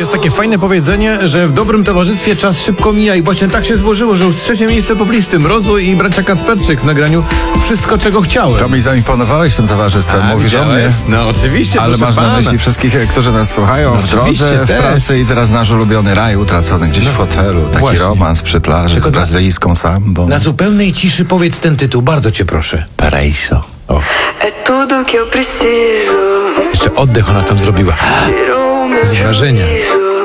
jest takie fajne powiedzenie, że w dobrym towarzystwie czas szybko mija i właśnie tak się złożyło, że już trzecie miejsce poblisty Mrozu i bracia Kacperczyk w nagraniu Wszystko, czego chciałem. To mi zaimponowałeś tym towarzystwem, mówisz o mnie. No oczywiście, Ale masz pana. na myśli wszystkich, którzy nas słuchają w drodze, w też. pracy i teraz nasz ulubiony raj utracony gdzieś w hotelu. Taki właśnie. romans przy plaży Tylko z brazylijską sambą. Na zupełnej ciszy powiedz ten tytuł, bardzo cię proszę. Paraíso. O. É tudo que eu preciso. Jeszcze oddech ona tam zrobiła. Tirou meu Z wrażenia. sorriso.